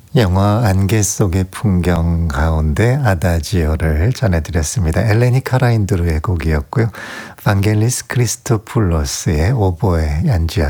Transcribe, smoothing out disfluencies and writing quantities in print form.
영화 안개 속의 풍경 가운데 아다지오를 전해드렸습니다. 엘레니 카라인드루의 곡이었고요. 방겔리스 크리스토풀로스의 오보에 연주였습니다.